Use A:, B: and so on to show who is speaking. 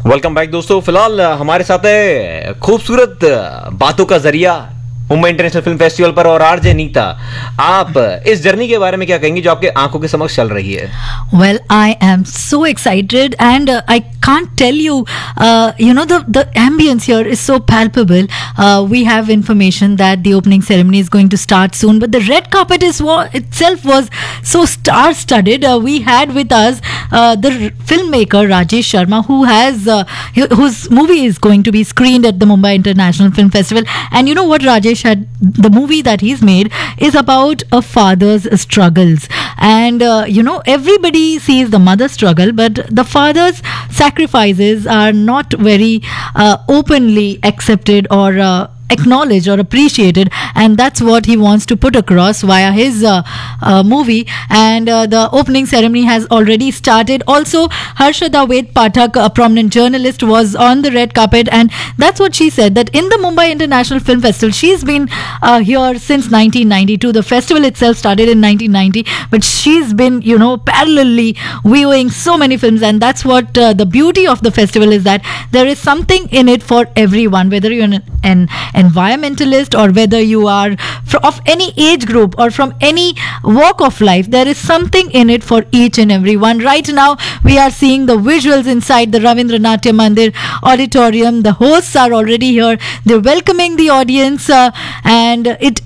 A: Welcome back दोस्तों। फिलहाल हमारे साथ है खूबसूरत बातों का जरिया मुंबई इंटरनेशनल फिल्म फेस्टिवल पर और आरजे नीता। आप इस जर्नी के बारे में क्या कहेंगी जो आपके आंखों के समक्ष चल रही है?
B: Well, I am so excited, and I can't tell you. The ambience here is so palpable. We have information that the opening ceremony is going to start soon, but the red carpet itself was so star-studded. We had with us the filmmaker Rajesh Sharma, whose movie is going to be screened at the Mumbai International Film Festival. And you know what, Rajesh had the movie that he's made is about a father's struggles, and everybody sees the mother's struggle, but the father's sacrifices are not very openly accepted or acknowledged or appreciated, and that's what he wants to put across via his movie. And the opening ceremony has already started. Also, Harshada Ved Pathak, a prominent journalist, was on the red carpet, and that's what she said, that in the Mumbai International Film Festival, she's been here since 1992. The festival itself started in 1990, but she's been parallelly viewing so many films, and that's what the beauty of the festival is, that there is something in it for everyone, whether you're an environmentalist or whether you are of any age group or from any walk of life. There is something in it for each and every one. Right now we are seeing the visuals inside the Ravindra Natya Mandir auditorium. The hosts are already here, they're welcoming the audience, and it